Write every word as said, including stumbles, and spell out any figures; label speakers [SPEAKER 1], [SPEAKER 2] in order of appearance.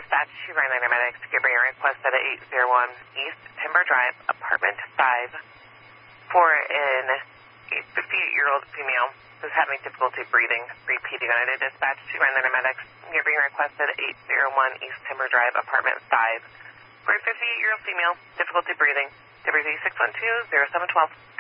[SPEAKER 1] dispatch to Rhinelander Medics to give a request at eight oh one East Timber Drive, apartment five, for an fifty-eight-year-old female who's having difficulty breathing. Repeating on it, dispatch to Rhinelander Medics, giving a request at eight oh one East Timber Drive, apartment five, for a fifty-eight-year-old female, difficulty breathing. W Z six one two zero seven one two.